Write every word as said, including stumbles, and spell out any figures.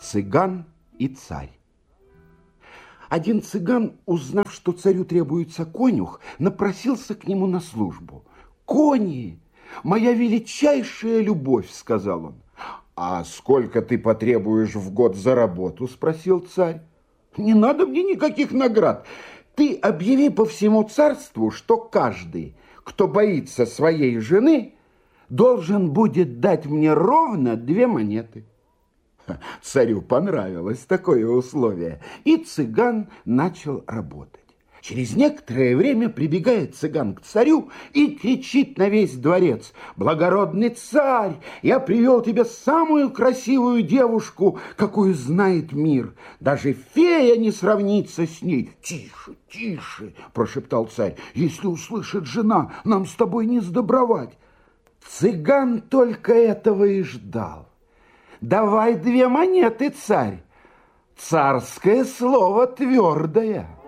Цыган и царь. Один цыган, узнав, что царю требуется конюх, напросился к нему на службу. «Кони, моя величайшая любовь», — сказал он. «А сколько ты потребуешь в год за работу?» — спросил царь. «Не надо мне никаких наград. Ты объяви по всему царству, что каждый, кто боится своей жены, должен будет дать мне ровно две монеты». Царю понравилось такое условие, и цыган начал работать. Через некоторое время прибегает цыган к царю и кричит на весь дворец: «Благородный царь, я привел тебе самую красивую девушку, какую знает мир. Даже фея не сравнится с ней». «Тише, тише», – прошептал царь, – «если услышит жена, нам с тобой не сдобровать». Цыган только этого и ждал. «Давай две монеты, царь. Царское слово твердое».